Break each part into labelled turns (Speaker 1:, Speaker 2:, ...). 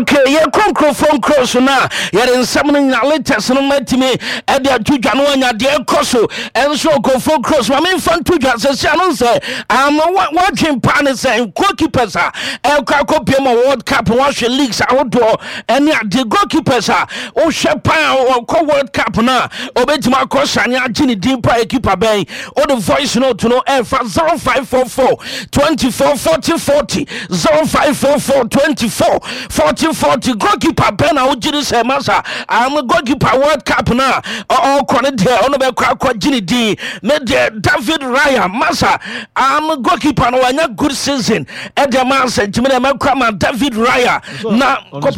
Speaker 1: Okay, ye konkro phone cross na ye nsam no nya latest no matimi e de atudwa no anya de ekoso enso ko phone cross ma me fan tudwa se no say am watching pan say goalkeepers e kwa kopie mo World Cup wa hwe leagues outdoor ene the goalkeepers o hwe pan ko World Cup na obetima ko sane agini din pa keeper ben o the voice note no e fa 0544 24 40 40 0544 24 40 40 goalkeeper ben a ujiri se masa am goalkeeper World Cup na o kone de ono be kwa gini din me de David Raya masa am goalkeeper no anya good season e de masa jimene me kwa ma David Raya na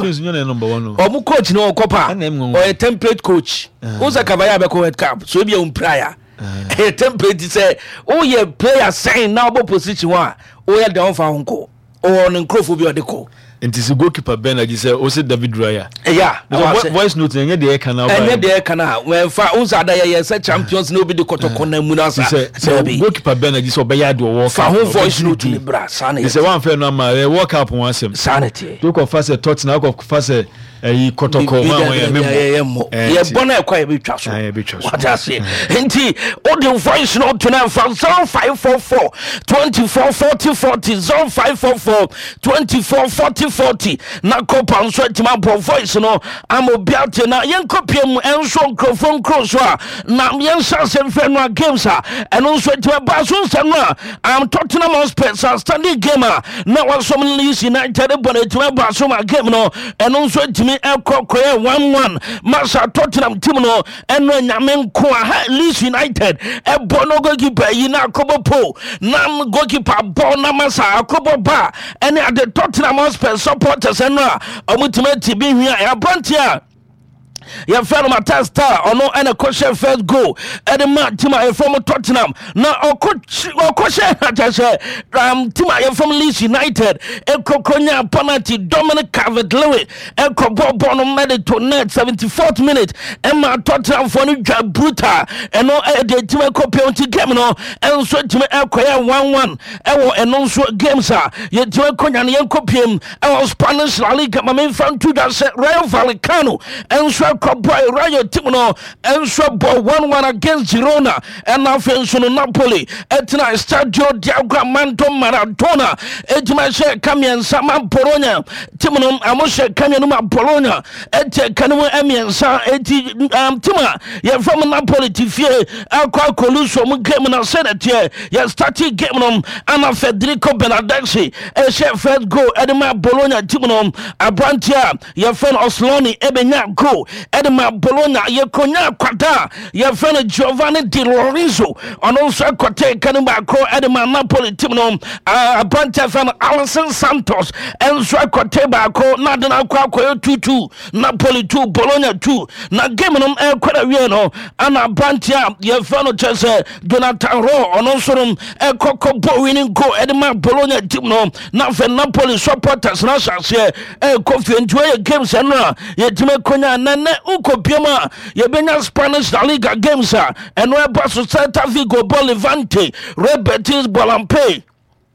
Speaker 1: omu coach no kopa o a template coach uza kabaya be ko World Cup so be prayer a template say oh ye player saying now bo position wa o ye down fa honko o no crofo bi odeko
Speaker 2: It is a goalkeeper Ben I say o say David Raya.
Speaker 1: Yeah.
Speaker 2: Voice note enye de kana.
Speaker 1: Enye de kana. When fa unsa da ye say champions no be the kotoko na mu na sa.
Speaker 2: Say goalkeeper Ben I say obeya do work.
Speaker 1: Fa ho voice note ni bra sanity.
Speaker 2: Say one fair no ma World Cup one sem.
Speaker 1: Sanity.
Speaker 2: To ko fa say Tottenham ko fa say kotoko ma we memo.
Speaker 1: Ye bona e kwa e betwa so.
Speaker 2: Ye betwa so.
Speaker 1: What I say. Enti o the voice note to na fa 0544 24 40 40 0544 24 40 40 na kopa nso atima bo voice no amobiate na yenkopiem enso microphone cross na yensa semfe no games eno nso atima baso nsem no am Tottenham Hotspur standing game na wasom Leeds United atima baso ma game no eno nso atimi ekokoye 1-1 masa Tottenham team no eno nyame nko Leeds United ebono goalkeeper yi na akobopo na goalkeeper ball na masa akoboba ene at the Tottenham Hotspur supporters and omutimati bi hia ya brantia ya friend Matthias Star ono ene question first goal edema tima from Tottenham na okoshe atase tima from Leeds United ekokonya penalty Dominic Calvert-Lewin ekobobo no made to net 74th minute ema Tottenham for no brutal eno de tima kopionti game no enso tima ekoya 1-1 ewo eno so games ye tima konya ne yenkopiem ewo Spanish La Liga ma me fan to that Rayo Vallecano enso boy Rayo team no enso ball 1-1 against Girona and now fenso no Napoli etina Stadio Diego Armando Maradona etima she kamiensa ma Bologna team no amoshe kamienu ma Bologna ete kanemu emiensa eti tima ye from Napoli tifie akwa koluso mu game na senate ye start game no ana Federico Bernardeschi e she first goal edema Bologna team no abrantia ye friend Osloni ebenya goal edema Bologna ye konya kwada ye friend Giovanni Di Lorenzo also kote kaneba ko edema Napoli team no abrantia friend Alisson Santos enso kote ba ko na de na kwa 2-2 Napoli 2 Bologna 2 na game no e kwada wie no ana abrantia ye friend chese Jonathan Rowe also e kokko winning goal edema Bologna team no na fe Napoli supporters na sase e kofi enjoy games na ye time konya nane ukopiema ye benya Spanish La Liga games eno e baso Celta Vigo Levante Real Betis Bolampe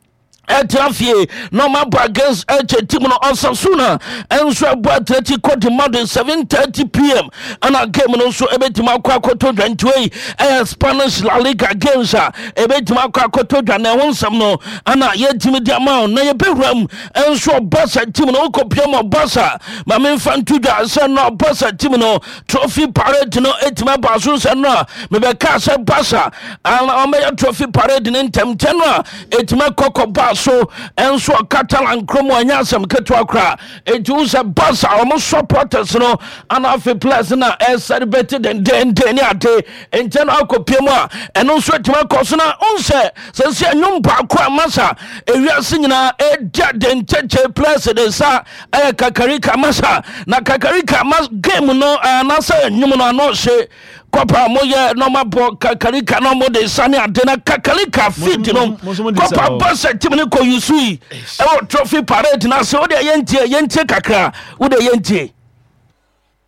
Speaker 1: Etafie no mabo against team no Osasuna enso abo Atletico de Madrid 7:30 p.m. ana game no so ebetima akwa koto 28 Spanish La Liga games ebetima akwa koto na wonsam no ana ye team di amount na ye bewram enso Barca team no kopiam Barca ma me fantu da se no Barca team no trophy parade no etima baso se no me be ka se Barca ana o me trophy parade ni ntemtem no etima kokko so enso Catalan kromo anyasem ketwa kra ejusa Barca almost supporters no ana fe plus na celebrated den ni ade enten akopiem a eno so tima koso na onse sense anyum ba kwa masa ewiase nyina edia den cheche plus de sa kakarika masa na kakarika mas game no na sa anyum no no se Kopa moye no mabo kakarika no mo de sane adena kakarika fit no Kopa Barca team ni ko yusui e trophy parade na so de yentie kakra wo de yentie